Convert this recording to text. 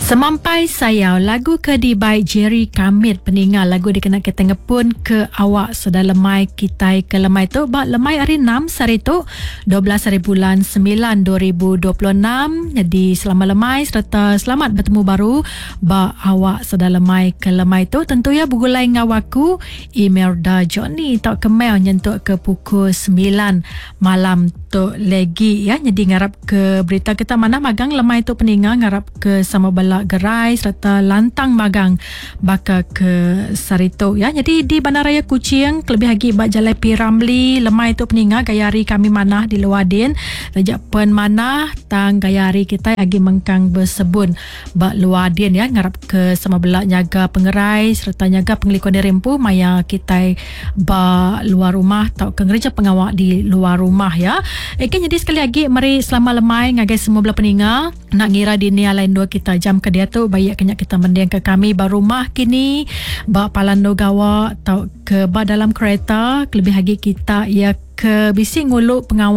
Semampai Sayau, lagu Kedi by Jerry Kamit peningal lagu dikenal ketengah pun ke awak sudah lemai kita ke lemai tu bak lemai hari 6 hari tu 12 hari bulan 9 2026. Jadi selamat lemai serta selamat bertemu baru bak awak sudah lemai ke lemai tu. Tentu ya begulai ngawaku Imelda Johnny tak kemel nyentuk ke pukul 9 malam tu lagi ya. Jadi ngarap ke berita kita mana magang lemai tu peningal ngarap ke sama bala gerai serta lantang magang baka ke Sarito ya. Jadi di Bandaraya Kuching lebih lagi bak Jalai P Ramli lemai tu peningal gayari kami manah di Luadin rejak pen manah tang gayari kita lagi mengkang bersebun bak Luadin ya. Ngarap ke sama belak nyaga pengerai serta nyaga pengelikon di rempu maya kita bak luar rumah tau ke gereja pengawak di luar rumah ya. Jadi sekali lagi mari selama lemai ngagai semua belah peningal nak ngira di ni lain dua kita jam ke dia tu baik kenyak kita mendiang ke kami baru rumah kini bak palando gawa atau ke ba dalam kereta lebih lagi kita ya ke bising nguluk pengawal